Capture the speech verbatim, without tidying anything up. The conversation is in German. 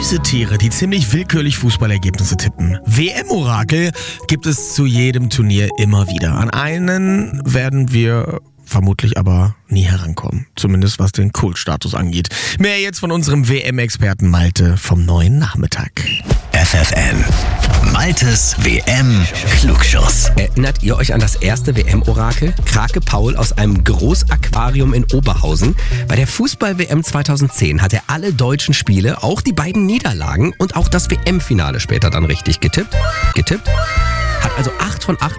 Mäusetiere, die ziemlich willkürlich Fußballergebnisse tippen. W M-Orakel gibt es zu jedem Turnier immer wieder. An einen werden wir vermutlich aber nie herankommen. Zumindest was den Kultstatus angeht. Mehr jetzt von unserem W M-Experten Malte vom neuen Nachmittag. F F N. Maltes W M-Klugschuss. Erinnert ihr euch an das erste W M-Orakel? Krake Paul aus einem Großaquarium in Oberhausen. Bei der Fußball-W M zweitausendzehn hat er alle deutschen Spiele, auch die beiden Niederlagen und auch das W M-Finale später dann richtig getippt. Getippt? Hat also acht von acht